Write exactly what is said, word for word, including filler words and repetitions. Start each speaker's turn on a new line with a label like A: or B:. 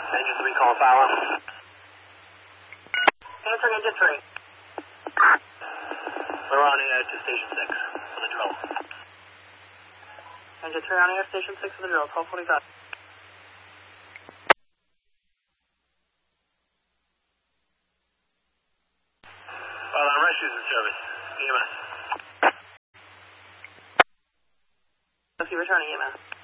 A: Engine three, call follow.
B: Answering engine three.
A: We're on air to station six for the drill.
B: Engine three on air, station six for the drill, twelve forty-five.
A: Well, on rescues in service. E M S.
B: If you returning E M S.